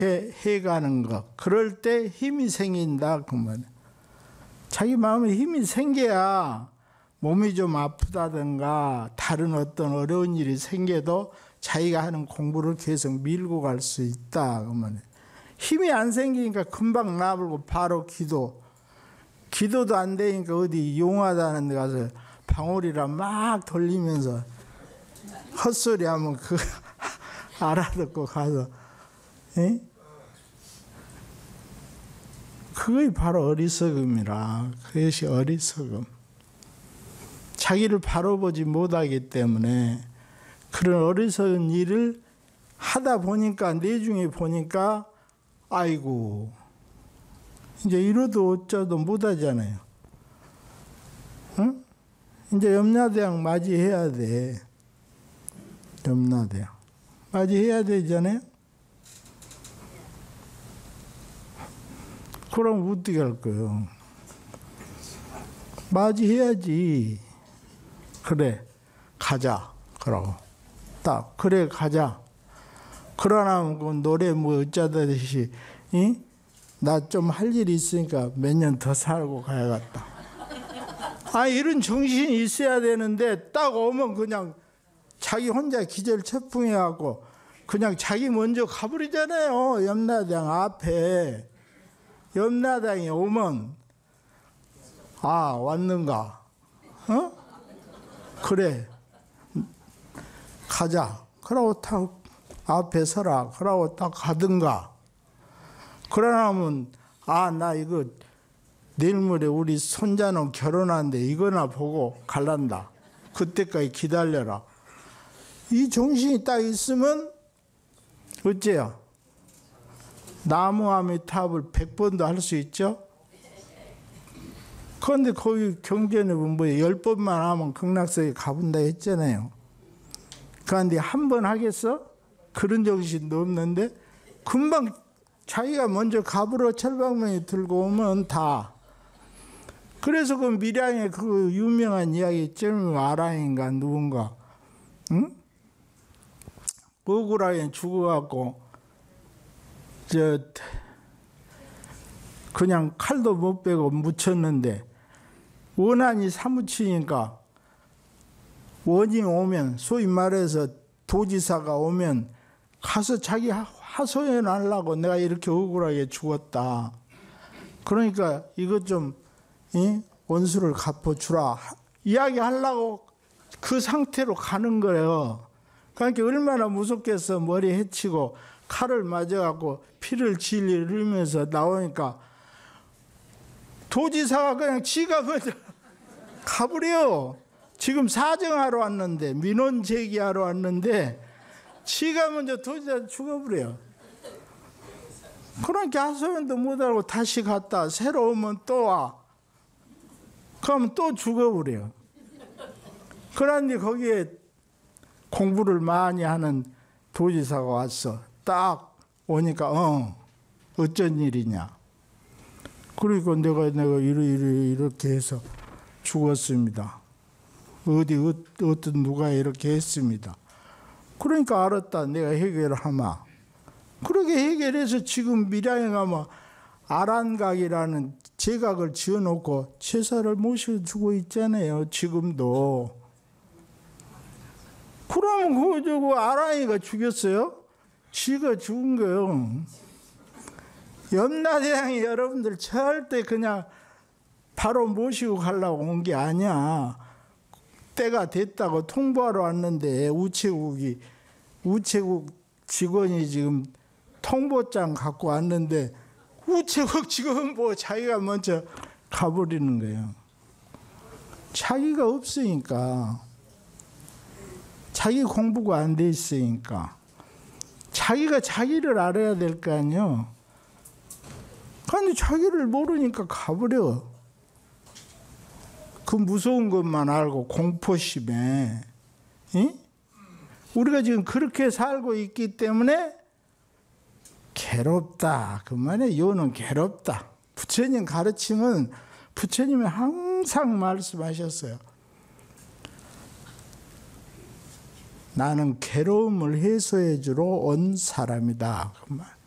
해가는 것. 그럴 때 힘이 생긴다 그 말이에요. 자기 마음에 힘이 생겨야 몸이 좀 아프다든가 다른 어떤 어려운 일이 생겨도 자기가 하는 공부를 계속 밀고 갈 수 있다 그 말이에요. 힘이 안 생기니까 금방 나불고 바로 기도도 안 되니까 어디 용하다는 데 가서 방울이라 막 돌리면서 헛소리 하면 그 알아듣고 가서 에? 그것이 바로 어리석음이라. 그것이 어리석음. 자기를 바로 보지 못하기 때문에 그런 어리석은 일을 하다 보니까 내중에 보니까 아이고 이제 이러도 어쩌도 못하잖아요. 응? 이제 염라대왕 맞이해야 돼. 염라대왕 맞이해야 되잖아요. 그럼 어떻게 할 거예요? 맞이해야지. 그래 가자 그러고 딱 그래 가자. 그러나 그 노래 뭐 어쩌다시 나 좀 할 일이 있으니까 몇 년 더 살고 가야겠다. 아 이런 정신이 있어야 되는데 딱 오면 그냥 자기 혼자 기절체풍해갖고 그냥 자기 먼저 가버리잖아요. 염라대왕 앞에. 염라대왕이 오면 아 왔는가? 어? 그래 가자. 그러고 딱 앞에 서라. 그러고 딱 가든가. 그러나면 아 나 이거 내일 모레 우리 손자는 결혼하는데 이거나 보고 갈란다. 그때까지 기다려라. 이 정신이 딱 있으면 어째요? 나무아미탑을 100번도 할 수 있죠? 그런데 거기 경전에 보면 뭐 10번만 하면 극락세계 가본다 했잖아요. 그런데 한 번 하겠어? 그런 정신도 없는데 금방 자기가 먼저 갑으로 철방망이 들고 오면 다. 그래서 그 밀양의 그 유명한 이야기 있잖아요. 아랑인가 누군가 응? 억울하게 죽어갖고 그냥 칼도 못 빼고 묻혔는데 원한이 사무치니까 원이 오면 소위 말해서 도지사가 오면 가서 자기 하소연하려고 내가 이렇게 억울하게 죽었다. 그러니까 이것 좀 원수를 갚아주라 이야기하려고 그 상태로 가는 거예요. 그러니까 얼마나 무섭겠어. 머리 해치고 칼을 맞아갖고 피를 질질 흘리면서 나오니까 도지사가 그냥 지가 먼저 가버려. 지금 사정하러 왔는데 민원 제기하러 왔는데 지가 먼저 도지사 죽어버려. 그러니까 하소연도 못하고 다시 갔다 새로 오면 또 와. 그러면 또 죽어버려. 그런데 거기에 공부를 많이 하는 도지사가 왔어. 딱 오니까 어쩐 일이냐. 그러니까 내가 이렇게 해서 죽었습니다. 어떤 누가 이렇게 했습니다. 그러니까 알았다. 내가 해결하마. 그렇게 해결해서 지금 밀양에 가면 아란각이라는 제각을 지어놓고 제사를 모셔주고 있잖아요. 지금도. 그러면 그거 아랑이가 죽였어요? 지가 죽은 거예요. 염라대왕이 여러분들 절대 그냥 바로 모시고 가려고 온 게 아니야. 때가 됐다고 통보하러 왔는데 우체국 직원이 지금 통보장 갖고 왔는데 우체국 직원 뭐 자기가 먼저 가버리는 거예요. 자기가 없으니까. 자기 공부가 안 돼 있으니까. 자기가 자기를 알아야 될 거 아니에요. 그런데 자기를 모르니까 가버려. 그 무서운 것만 알고 공포심에. 응? 우리가 지금 그렇게 살고 있기 때문에 괴롭다. 그만해. 요는 괴롭다. 부처님 가르침은 부처님이 항상 말씀하셨어요. 나는 괴로움을 해소해 주러 온 사람이다. 그 말.